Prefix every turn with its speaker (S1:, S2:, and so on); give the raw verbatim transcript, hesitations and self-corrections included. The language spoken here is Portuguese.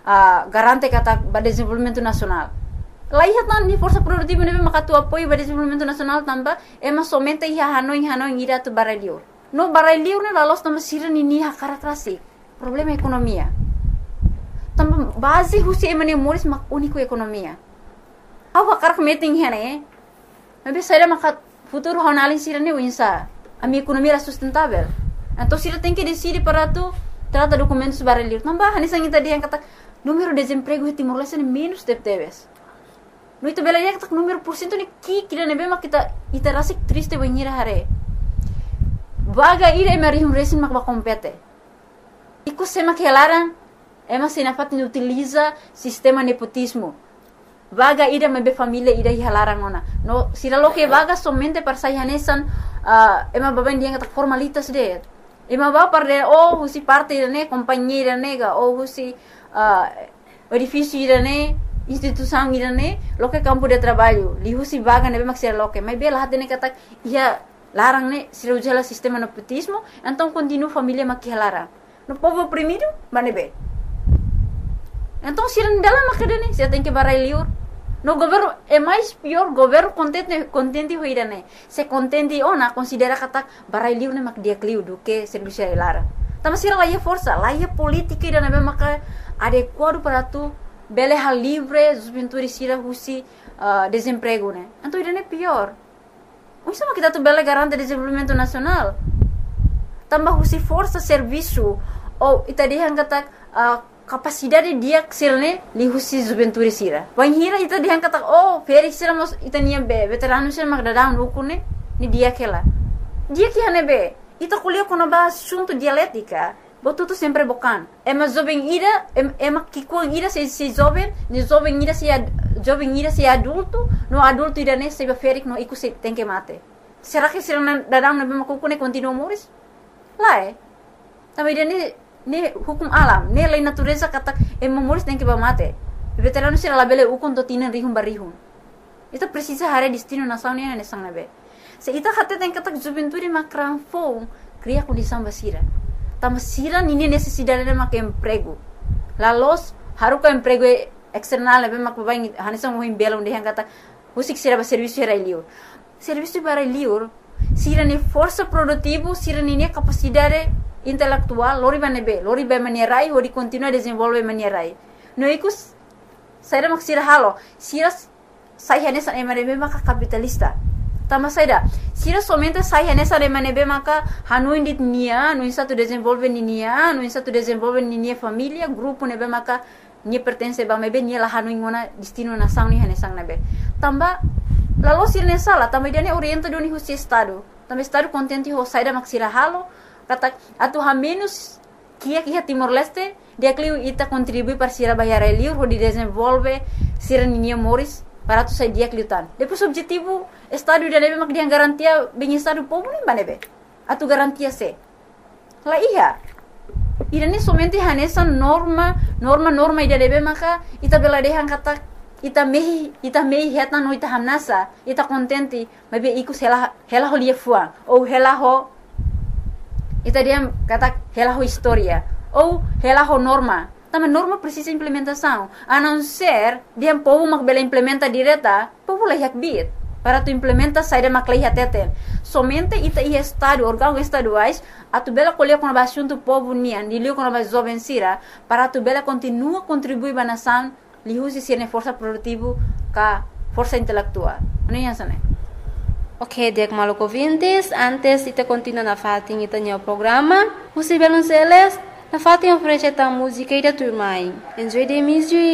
S1: uh, garante kata ba desenvolvimento nacional. Lá ia tan ni força produtiva nebe makatu apoio ba desenvolvimento nacional tamba ema somente ia hanoi hanoi ira tu baralio. No baralio ne lalos tamba sira ni ni hakara krasi. Problema ekonomia. Tamba base husi emane moris mak único ekonomia. Au hakar meeting hene. Nebe saira makat futuro honalin sira ne winsa. A minha economia era sustentável. Então sira tem que decidir para tu trata documentos baralio. Tamba hani sangita dia kata número de desemprego em Timor-Leste é menos de teves. No itu bela ya kata número por cento ni ki kira nebe mak kita ita rasik triste banhira hare. Vaga ira emari um resin mak ba compete. Iku sema que larang ema sinafat ni utiliza sistema nepotismo. Vaga ira mebe família ira hilarang ona. No sira lo que vaga somente para sayanesan uh, ema baben dia kata formalitas de. Ema ba para oh husi parte ne companheira nega oh husi uh, edifício irane instituição irane lo que campo de trabalho li husi vaga nebe mak sira lo que mas bela hatene kata ia larang ne sira ujala sistema nepotismo então continua família mak hilarang. No povo oprimido manebe. Então sira ndala mak dene sira tem que barai liur. No governo é mais pior governo contente contente hoirane se contente ona considera kata barai liur ne mak dia kliu do que serviço hilarang. Tama sira lá ia força lá ia política irane nebe mak adequado para tu beleha livre juventude sira husi uh, desemprego né. Então irane é pior. O isso que tu bele garante desenvolvimento nacional. Tambah husi força serviço ou itadi hang kata uh, capacidade dia sirne li husi juventude sira. Banhira itadi hang kata oh feri sira mos itania be veterano sira magdadang ukune ni dia kela. Dia que hane be ita kuliah kono ba assunto dialética. Botu tu sempre bocan. Ema jovem ira, ema kikuang ira se se jovem, ni jovem ira se jovem ira se adulto, no adulto ira ne se ferik no iku se tem que mate. Será que se não dadang na bema kuku ne continua moris? Lá é. Também ne ne hukum alam, ne lei natureza kata ema moris tem que ba mate. Veterano se la bele ukon to tinan rihum barihum. Itu precisa hare destino nação ne ne sang nabe. Se ita hatte tem kata juventude makran fo, cria condição basira. Tama sira nini necessidade de mak emprego. La los haruka emprego external be mak babain hanisang mo himbela onde hang kata husik sira ba serviço era liur. Serviço para liur sira ni força produtivo, sira ni capacidade intelectual, lori banebe, lori ba manierai ori continua desenvolve manierai. No ikus sira mak sira halo, sira sai hanesan emanebe mak capitalista. Tama saida sira somente sai nessa de manebe maka hanu indit nia no insa tu desenvolve nia no insa tu desenvolve nia família grupo nebe maka nia pertence ba mebe nia la hanu ngona destino na sang ni hanesang nebe tamba lalo sira nessa la tamba dia ne orienta do ni husi estado tamba estado contente ho saida mak sira halo kata atu ha menos kia kia Timor-Leste dia kliu ita contribui para sira bayar liur ho di desenvolve sira nia moris para tu sai dia kliutan. Depois objetivo estado da nebe mak dia garantia bem estado povo nem banebe. Atu garantia se. La iya. Irane somente hanesa norma norma norma ida nebe maka ita bela dehan kata ita mehi ita mehi heta no ita hamnasa ita contente mabe iku hela hela ho lia fuang ou hela ho ita dia kata hela ho historia ou hela ho norma. Tama norma precisa implementação. A não ser, dia povo mak bela implementa direta, povo lah yak bit. Para tu implementa saída mak lah teten. Somente ita ia estado, órgão estaduais, a tu bela colher com a assunto povo nian, de liu com a jovem sira, para tu bela continua contribuir ba nação, li husi sirne força produtivo ka força intelectual. Ano yan sana?
S2: Ok, dek maluk ouvintes, antes ita continua na fatin ita nyo programa, husi belon seles, na fatin oferece ta música e da turma. Enjoy the music.